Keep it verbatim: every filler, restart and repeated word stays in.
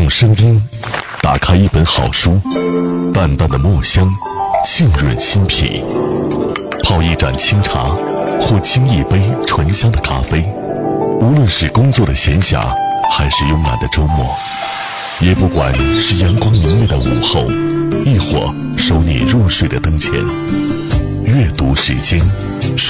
用声音打开一本好书，淡淡的墨香浸润心脾，泡一盏清茶或沏一杯醇香的咖啡，无论是工作的闲暇还是慵懒的周末，也不管是阳光明媚的午后，亦或收你入睡的灯前，阅读时间